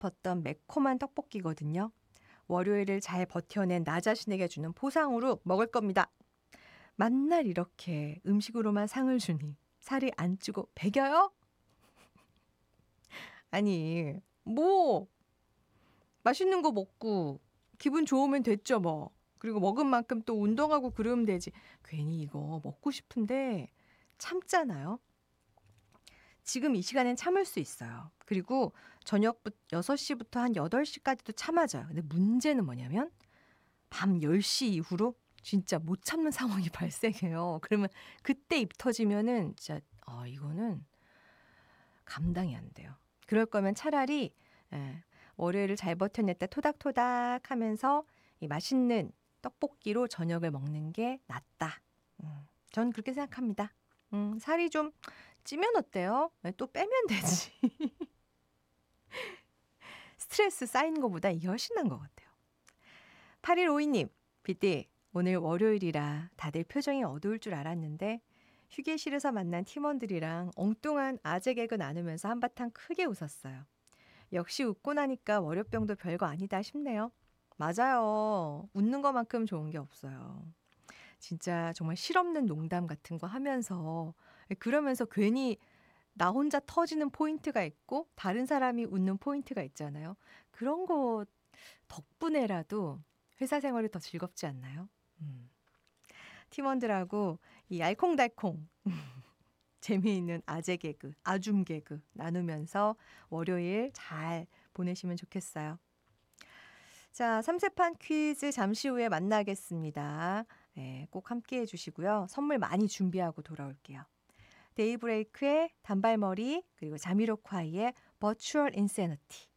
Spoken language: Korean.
싶었던 매콤한 떡볶이거든요. 월요일을 잘 버텨낸 나 자신에게 주는 보상으로 먹을 겁니다. 만날 이렇게 음식으로만 상을 주니 살이 안 찌고 배겨요? 아니, 뭐 맛있는 거 먹고 기분 좋으면 됐죠 뭐. 그리고 먹은 만큼 또 운동하고 그러면 되지. 괜히 이거 먹고 싶은데 참잖아요. 지금 이 시간엔 참을 수 있어요. 그리고 저녁 6시부터 한 8시까지도 참아져요. 근데 문제는 뭐냐면 밤 10시 이후로 진짜 못 참는 상황이 발생해요. 그러면 그때 입 터지면은 진짜 이거는 감당이 안 돼요. 그럴 거면 차라리 월요일을 잘 버텨냈다 토닥토닥 하면서 이 맛있는 떡볶이로 저녁을 먹는 게 낫다. 전 그렇게 생각합니다. 살이 좀 찌면 어때요? 또 빼면 되지. 스트레스 쌓이는 것보다 이게 훨씬 나은 것 같아요. 8152님, 빗디, 오늘 월요일이라 다들 표정이 어두울 줄 알았는데 휴게실에서 만난 팀원들이랑 엉뚱한 아재 개그 나누면서 한바탕 크게 웃었어요. 역시 웃고 나니까 월요병도 별거 아니다 싶네요. 맞아요. 웃는 것만큼 좋은 게 없어요. 진짜 정말 실없는 농담 같은 거 하면서 그러면서 괜히 나 혼자 터지는 포인트가 있고 다른 사람이 웃는 포인트가 있잖아요. 그런 거 덕분에라도 회사 생활이 더 즐겁지 않나요? 팀원들하고 이 알콩달콩 재미있는 아재 개그, 아줌 개그 나누면서 월요일 잘 보내시면 좋겠어요. 자, 삼세판 퀴즈 잠시 후에 만나겠습니다. 네, 꼭 함께해 주시고요. 선물 많이 준비하고 돌아올게요. 데이브레이크의 단발머리 그리고 자미로콰이의 버추얼 인세너티